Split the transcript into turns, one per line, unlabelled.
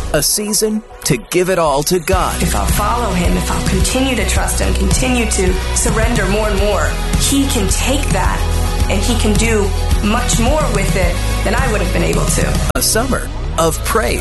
A season to give it all to God.
If I'll follow him, if I'll continue to trust him, continue to surrender more and more, he can take that and he can do much more with it than I would have been able to.
A summer of praise.